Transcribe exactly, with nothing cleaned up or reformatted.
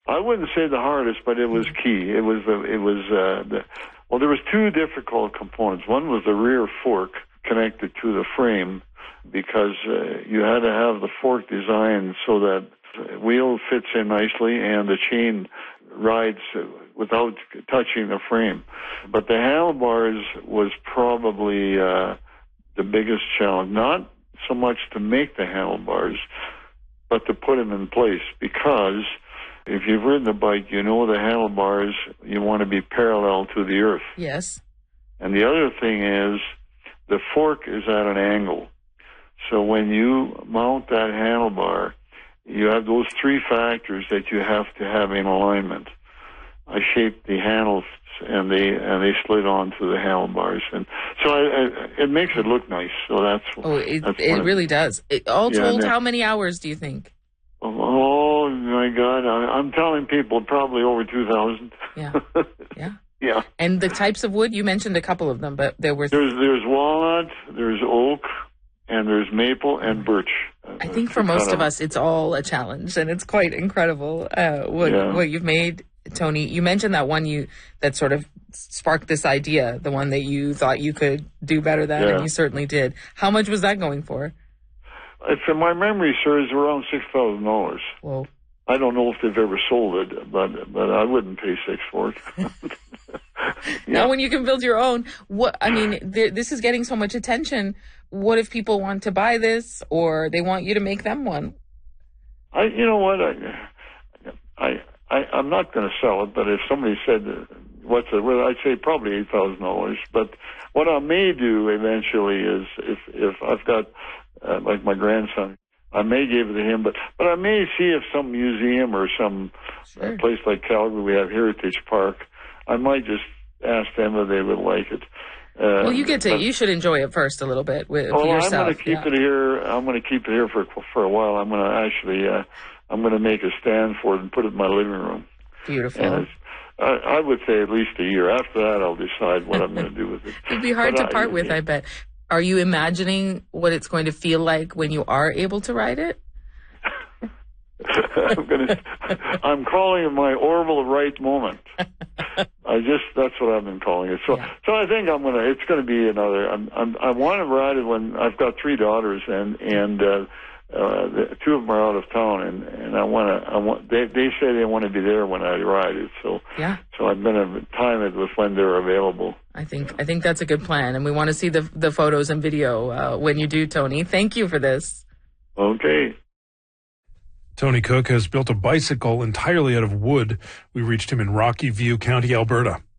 I wouldn't say the hardest, but it was key. It was the, it was, uh, the, well, there was two difficult components. One was the rear fork connected to the frame, because uh, you had to have the fork designed so that the wheel fits in nicely and the chain rides without touching the frame. But the handlebars was probably uh, the biggest challenge. Not so much to make the handlebars, but to put them in place, because if you've ridden a bike, you know the handlebars, you want to be parallel to the earth. Yes. And the other thing is the fork is at an angle. So when you mount that handlebar, you have those three factors that you have to have in alignment. I shaped the handles, and they and they slid onto the handlebars, and so I, I, it makes it look nice. So that's oh, it that's it really does. It, all yeah, told, then, how many hours do you think? Oh my God, I, I'm telling people probably over two thousand. Yeah, yeah, yeah. And the types of wood, you mentioned a couple of them, but there were there's there's walnut, there's oak, and there's maple and birch. I think for most of us, it's all a challenge, and it's quite incredible uh, what yeah. what you've made, Tony. You mentioned that one you that sort of sparked this idea, the one that you thought you could do better than, yeah. and you certainly did. How much was that going for? If my memory serves, around six thousand dollars. Whoa! I don't know if they've ever sold it, but but I wouldn't pay six for it. yeah. Now, when you can build your own, what I mean, th- this is getting so much attention. What if people want to buy this, or they want you to make them one? I, you know what, I, I, I I'm not going to sell it. But if somebody said, "What's it?" Well, I'd say probably eight thousand dollars. But what I may do eventually is, if if I've got uh, like my grandson, I may give it to him. But but I may see if some museum or some sure. uh, place like Calgary, we have Heritage Park. I might just ask them if they would like it. Uh, well, you get to, but, you should enjoy it first a little bit with oh, yourself. I'm going to keep yeah. it here. I'm going to keep it here for for a while. I'm going to actually, uh, I'm going to make a stand for it and put it in my living room. Beautiful. And I, I would say at least a year. After that, I'll decide what I'm going to do with it. It'd be hard but to I, part with, yeah. I bet. Are you imagining what it's going to feel like when you are able to ride it? I'm going to. I'm calling it my Orville Wright moment. I just that's what I've been calling it. So yeah. so I think I'm gonna. It's going to be another. I'm, I'm I want to ride it when I've got three daughters, and and uh, uh, the, two of them are out of town, and and I want to. I want. They they say they want to be there when I ride it. So yeah. So I'm going to time it with when they're available. I think I think that's a good plan, and we want to see the the photos and video uh, when you do, Tony. Thank you for this. Okay. Tony Cook has built a bicycle entirely out of wood. We reached him in Rocky View, County Alberta.